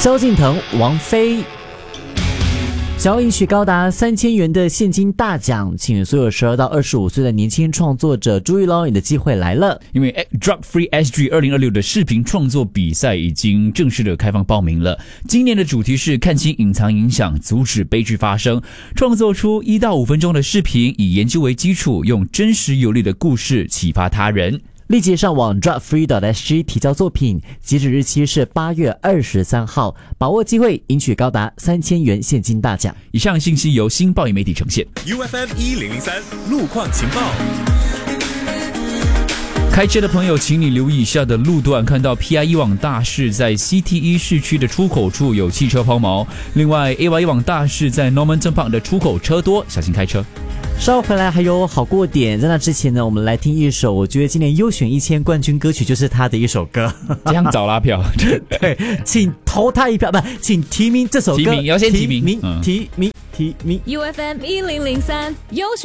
萧敬腾、王菲。想要赢取高达3000元的现金大奖，请所有12到25岁的年轻创作者注意咯，你的机会来了。 因为 Drug Free SG 2026的视频创作比赛已经正式的开放报名了。今年的主题是看清隐藏影响，阻止悲剧发生，创作出1到5分钟的视频，以研究为基础，用真实有力的故事启发他人。 立即上网 drugfree.sg 提交作品，截止日期是8月23号，把握机会赢取高达3000元现金大奖。 以上信息由新报业媒体呈现。 UFM 1003路况情报。 开车的朋友请你留意以下的路段，看到 PIE 往大市在 CTE 市区的出口处有汽车抛锚，另外 AYE 往大市在 Normanton Park 的出口车多，小心开车。 稍后回来还有好过点，在那之前呢，我们来听一首我觉得今年优选1000冠军歌曲就是他的一首歌。 这样早拉票。 对，请投他一票，不，请提名这首歌。 提名要先提名提名。 UFM 1003优选